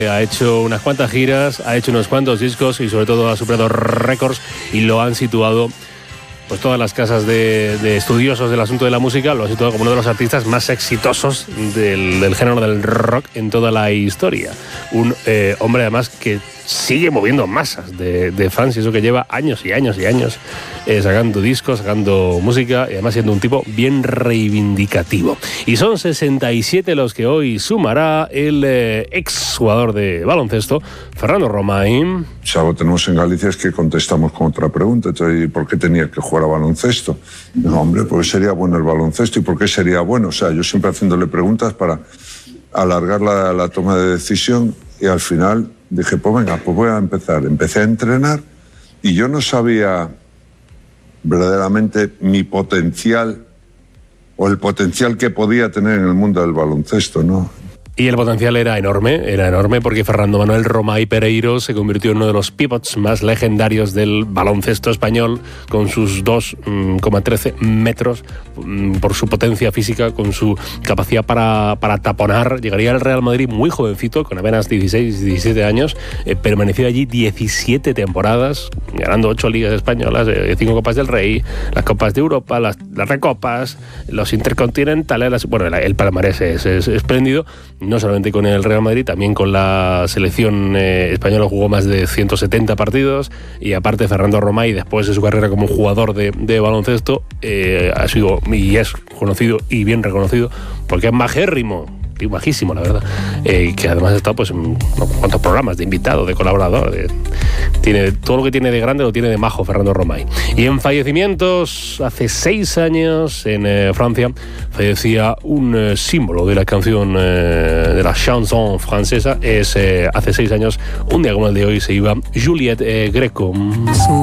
Ha hecho unas cuantas giras, ha hecho unos cuantos discos y sobre todo ha superado récords y lo han situado, pues todas las casas de estudiosos del asunto de la música, lo han situado como uno de los artistas más exitosos del género del rock en toda la historia. Un hombre además que sigue moviendo masas de fans y eso que lleva años y años y años sacando discos, sacando música y además siendo un tipo bien reivindicativo. Y son 67 los que hoy sumará el exjugador de baloncesto, Fernando Romain. Si algo tenemos en Galicia es que contestamos con otra pregunta. Entonces, ¿por qué tenía que jugar a baloncesto? No, hombre, porque sería bueno el baloncesto. ¿Y por qué sería bueno? O sea, yo siempre haciéndole preguntas para alargar la toma de decisión y al final dije, pues venga, pues voy a empezar. Empecé a entrenar y yo no sabía verdaderamente mi potencial o el potencial que podía tener en el mundo del baloncesto, ¿no? Y el potencial era enorme porque Fernando Manuel Romay Pereiro se convirtió en uno de los pivots más legendarios del baloncesto español, con sus 2,13 metros, por su potencia física, con su capacidad para taponar. Llegaría al Real Madrid muy jovencito, con apenas 16, 17 años, permaneció allí 17 temporadas, ganando 8 ligas españolas, 5 Copas del Rey, las Copas de Europa, las Recopas, los Intercontinentales. Bueno, el palmarés es espléndido. No solamente con el Real Madrid, también con la selección española jugó más de 170 partidos y aparte Fernando Romay, después de su carrera como jugador de baloncesto, ha sido y es conocido y bien reconocido porque es majérrimo, majísimo, la verdad, que además ha estado pues, en cuantos programas de invitado, de colaborador, tiene todo lo que tiene de grande, lo tiene de majo Fernando Romay. Y en fallecimientos, hace 6 años en Francia fallecía un símbolo de la canción, de la chanson francesa. Hace 6 años, un día como el de hoy, se iba Juliette Gréco.